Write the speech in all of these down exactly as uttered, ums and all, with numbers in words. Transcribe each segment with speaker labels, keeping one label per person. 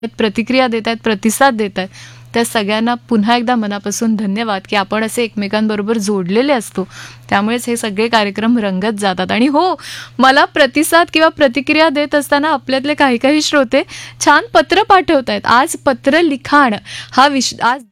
Speaker 1: प्रतिक्रिया देत आहेत, प्रतिसाद देत आहेत, त्या सगळ्यांना पुन्हा एकदा मनापासून धन्यवाद की आपण असे एकमेकांबरोबर जोडलेले असतो. त्यामुळेच हे सगळे कार्यक्रम रंगत जातात. आणि हो, मला प्रतिसाद किंवा प्रतिक्रिया देत असताना आपल्यातले काही काही श्रोते छान पत्र पाठवत आहेत. आज पत्र लिखाण हा विषय आज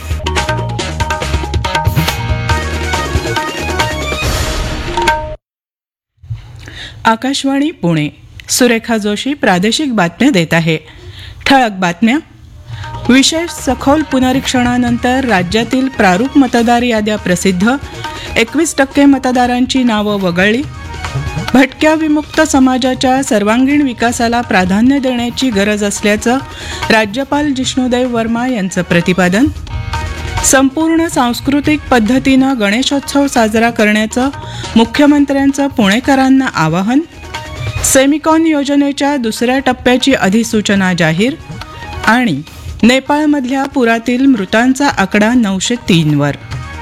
Speaker 2: आकाशवाणी पुणे. सुरेखा जोशी प्रादेशिक बातम्या देत आहे. ठळक बातम्या. विशेष सखोल पुनरीक्षणानंतर राज्यातील प्रारूप मतदार याद्या प्रसिद्ध. एकवीस टक्के मतदारांची नावं वगळली. भटक्या विमुक्त समाजाच्या सर्वांगीण विकासाला प्राधान्य देण्याची गरज असल्याचं राज्यपाल जिष्णुदेव वर्मा यांचं प्रतिपादन. संपूर्ण सांस्कृतिक पद्धतीनं गणेशोत्सव साजरा करण्याचं मुख्यमंत्र्यांचं पुणेकरांना आवाहन. सेमिकॉन योजनेच्या दुसऱ्या टप्प्याची अधिसूचना जाहीर. आणि नेपाळमधल्या पुरातील मृतांचा आकडा नऊशे तीन वर.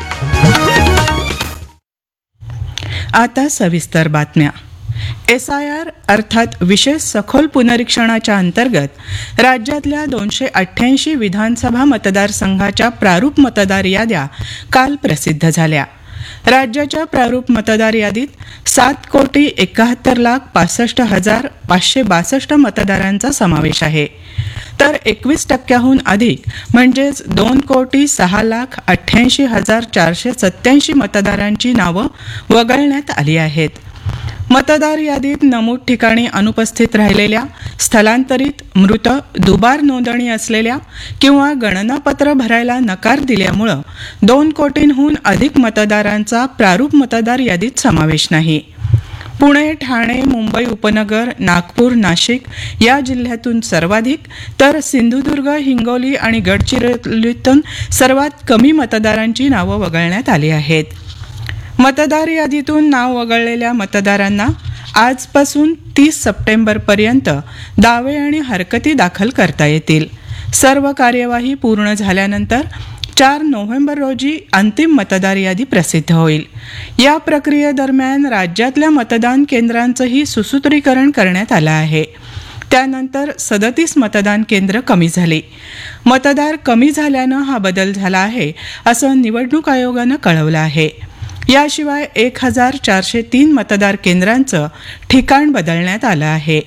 Speaker 2: आता सविस्तर बातम्या. एस आय आर अर्थात विशेष सखोल पुनरीक्षणाच्या अंतर्गत राज्यातल्या दोनशे अठ्ठ्याऐंशी विधानसभा मतदारसंघाच्या प्रारूप मतदार याद्या काल प्रसिद्ध झाल्या. राज्याच्या प्रारूप मतदार यादीत सात कोटी एकाहत्तर लाख पासष्ट हजार पाचशे बासष्ट मतदारांचा समावेश आहे. तर एकवीस टक्क्याहून अधिक म्हणजेच दोन कोटी सहा लाख अठ्ठ्याऐंशी हजार चारशे सत्याऐंशी मतदारांची नावं वगळण्यात आली आहेत. मतदार यादीत नमूद ठिकाणी अनुपस्थित राहिलेल्या, स्थलांतरित, मृत, दुबार नोंदणी असलेल्या किंवा गणनापत्र भरायला नकार दिल्यामुळं दोन कोटींहून अधिक मतदारांचा प्रारूप मतदार यादीत समावेश नाही. पुणे, ठाणे, मुंबई उपनगर, नागपूर, नाशिक या जिल्ह्यातून सर्वाधिक, तर सिंधुदुर्ग, हिंगोली आणि गडचिरोलीतून सर्वात कमी मतदारांची नावं वगळण्यात आली आहेत. मतदार यादीतून नाव वगळलेल्या मतदारांना आजपासून तीस सप्टेंबरपर्यंत दावे आणि हरकती दाखल करता येतील. सर्व कार्यवाही पूर्ण झाल्यानंतर चार नोव्हेंबर रोजी अंतिम मतदार यादी प्रसिद्ध होईल. या प्रक्रियेदरम्यान राज्यातल्या मतदान केंद्रांचंही सुसूत्रीकरण करण्यात आलं आहे. त्यानंतर सदतीस मतदान केंद्र कमी झाली. मतदार कमी झाल्यानं हा बदल झाला आहे असं निवडणूक आयोगानं कळवलं आहे. याशिवाय एक हजार चारशे तीन मतदार केंद्रांचं ठिकाण बदलण्यात आलं आहे.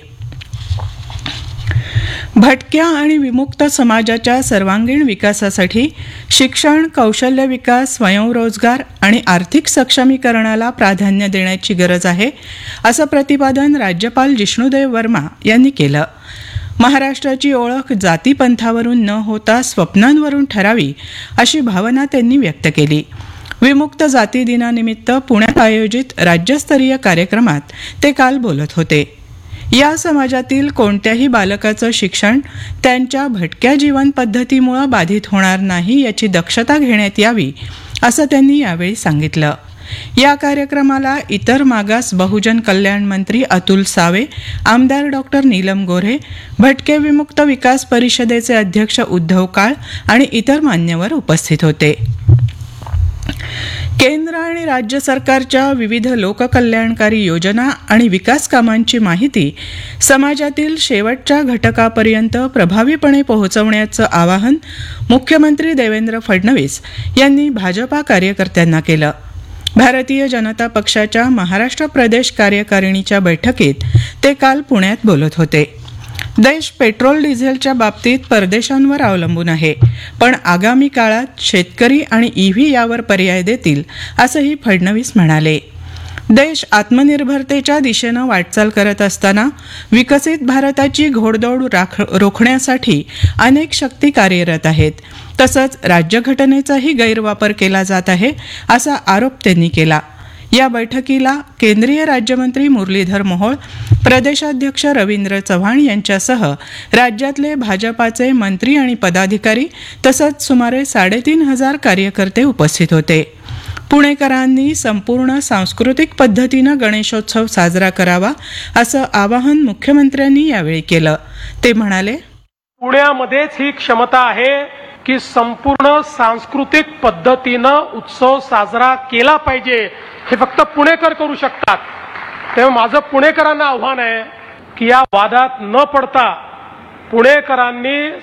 Speaker 2: भटक्या आणि विमुक्त समाजाच्या सर्वांगीण विकासासाठी शिक्षण, कौशल्य विकास, स्वयंरोजगार आणि आर्थिक सक्षमीकरणाला प्राधान्य देण्याची गरज आहे, असं प्रतिपादन राज्यपाल जिष्णुदेव वर्मा यांनी केलं. महाराष्ट्राची ओळख जातीपंथावरून न होता स्वप्नांवरून ठरावी, अशी भावना त्यांनी व्यक्त केली. विमुक्त जाती दिनानिमित्त पुण्यात आयोजित राज्यस्तरीय कार्यक्रमात ते काल बोलत होते. या समाजातील कोणत्याही बालकाचं शिक्षण त्यांच्या भटक्या जीवन पद्धतीमुळे बाधित होणार नाही याची दक्षता घेण्यात यावी, असं त्यांनी यावेळी सांगितलं. या कार्यक्रमाला इतर मागास बहुजन कल्याण मंत्री अतुल सावे, आमदार डॉक्टर नीलम गोऱ्हे, भटके विमुक्त विकास परिषदेचे अध्यक्ष उद्धव काळ आणि इतर मान्यवर उपस्थित होते. केंद्र आणि राज्य सरकारच्या विविध लोककल्याणकारी योजना आणि विकास कामांची माहिती समाजातील शेवटच्या घटकापर्यंत प्रभावीपणे पोहोचवण्याचं आवाहन मुख्यमंत्री देवेंद्र फडणवीस यांनी भाजपा कार्यकर्त्यांना केलं. भारतीय जनता पक्षाच्या महाराष्ट्र प्रदेश कार्यकारिणीच्या बैठकीत ते काल पुण्यात बोलत होते. देश पेट्रोल डिझेलच्या बाबतीत परदेशांवर अवलंबून आहे, पण आगामी काळात शेतकरी आणि ईव्ही यावर पर्याय देतील, असंही फडणवीस म्हणाले. देश आत्मनिर्भरतेच्या दिशेनं वाटचाल करत असताना विकसित भारताची घोडदौड राख रोखण्यासाठी अनेक शक्ती कार्यरत आहेत. तसंच राज्यघटनेचाही गैरवापर केला जात आहे, असा आरोप त्यांनी केला. या बैठकीला केंद्रीय राज्यमंत्री मुरलीधर मोहोळ, प्रदेशाध्यक्ष रवींद्र चव्हाण यांच्यासह राज्यातले भाजपाचे मंत्री आणि पदाधिकारी तसंच सुमारे साडेतीन हजार कार्यकर्ते उपस्थित होते. पुणेकरांनी संपूर्ण सांस्कृतिक पद्धतीनं गणेशोत्सव साजरा करावा, असं आवाहन मुख्यमंत्र्यांनी यावेळी केलं. ते म्हणाले,
Speaker 3: पुण्यामध्येच ही क्षमता आहे की संपूर्ण सांस्कृतिक पद्धतीनं उत्सव साजरा केला पाहिजे. हे फक्त पुणेकर करू शकतात. तेव्हा माझं पुणेकरांना आव्हान आहे की या वादात न पडता पुणेकरांनी